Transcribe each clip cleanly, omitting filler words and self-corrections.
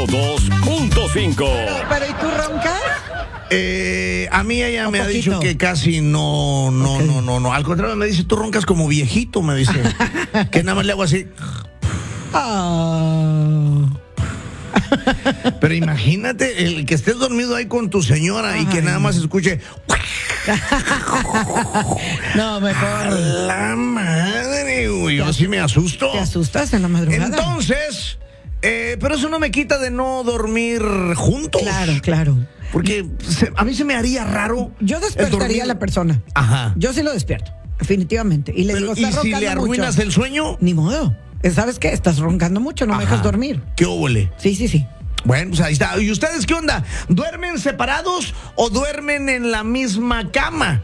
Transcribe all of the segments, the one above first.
102.5. Pero ¿y tú roncas? A mí ella me ha poquito. dicho que casi no. Al contrario, me dice, tú roncas como viejito, me dice. Que nada más le hago así. Pero imagínate el que estés dormido ahí con tu señora y que nada más escuche. No, mejor. La madre, güey. Yo sí me asusto. ¿Te asustas en la madrugada? Entonces, pero eso no me quita de no dormir juntos. Claro. Porque a mí se me haría raro. Yo despertaría a la persona. Ajá. Yo sí lo despierto, definitivamente. Y le Pero, digo, ¿y ¿estás si roncando le arruinas mucho? el sueño? Ni modo. ¿Sabes qué? Estás roncando mucho, no me dejas dormir. ¿Qué óvole? Sí. Bueno, pues ahí está. ¿Y ustedes qué onda? ¿Duermen separados o duermen en la misma cama?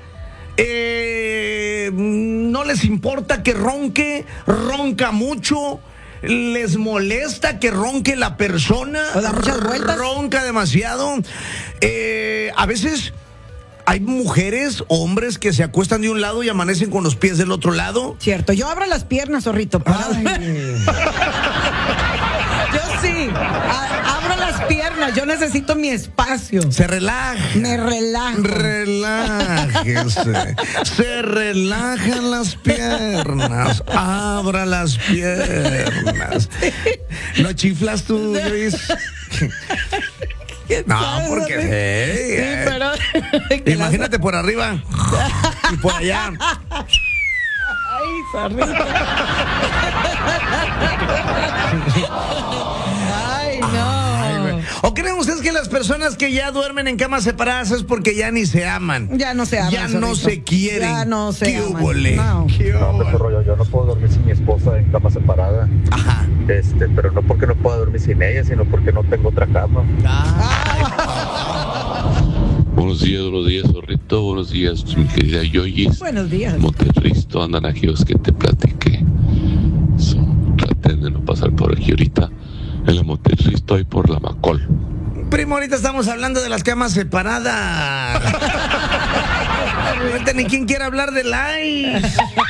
¿No les importa que ronca mucho? ¿Les molesta que ronque la persona? ¿O da muchas vueltas? ¿Ronca demasiado? A veces hay mujeres, hombres que se acuestan de un lado y amanecen con los pies del otro lado. Cierto, yo abro las piernas, zorrito. Yo sí, abro las piernas, yo necesito mi espacio. Se relaja. Me relajo. Relájese. Se relajan las piernas. Abra las piernas. ¿No chiflas tú, Luis? No, porque Sí, pero imagínate por arriba y por allá. Ay, zorrito. Ay, no. ¿O creen ustedes que las personas que ya duermen en camas separadas es porque ya ni se aman? Ya no se aman, Ya no zorrito. se quieren. Ya no se ¿Qué aman. húbole? No. ¿Qué No, húbole? qué rollo, yo no puedo dormir sin mi esposa en cama separada. Ajá. Pero no porque no pueda dormir sin ella, sino porque no tengo otra cama. Buenos días, zorrito. Buenos días, mi querida Yoyis. Buenos días. Monterristo, andan aquí los que te platiqué. Traten de no pasar por aquí ahorita. En la Monterristo y por la Macol. Primo, ahorita estamos hablando de las camas separadas. Ahorita ni quien quiera hablar de likes.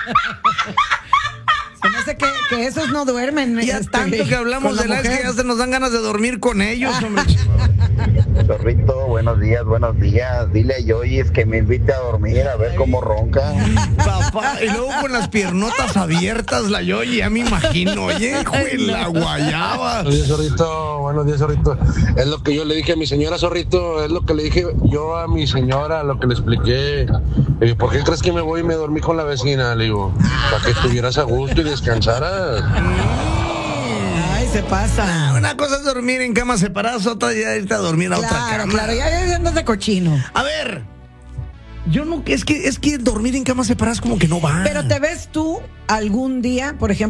Se me hace que esos no duermen. Ya tanto que hablamos de con la likes que mujer. ya se nos dan ganas de dormir con ellos, hombre. Zorrito, buenos días. Dile a Yoyis que me invite a dormir a ver cómo ronca. Papá, y luego con las piernotas abiertas, la Yoyi, ya me imagino, oye, hijo de la guayaba. Buenos días, Zorrito. Es lo que yo le dije a mi señora, Zorrito. Es lo que le dije yo a mi señora, lo que le expliqué. Le digo, ¿por qué crees que me voy y me dormí con la vecina? Le digo, para que estuvieras a gusto y descansaras. Ay, se pasa. Una cosa es dormir en camas separadas, otra ya irte a dormir a otra cama. Claro, ya andas de cochino. A ver, yo no, es que dormir en camas separadas como que no va. Pero te ves tú algún día, por ejemplo,